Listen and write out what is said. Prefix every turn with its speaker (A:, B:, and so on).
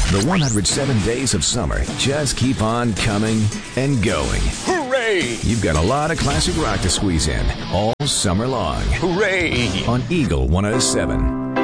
A: The 107 days of summer just keep on coming and going.
B: Hooray!
A: You've got a lot of classic rock to squeeze in all summer long.
B: Hooray!
A: On Eagle 107.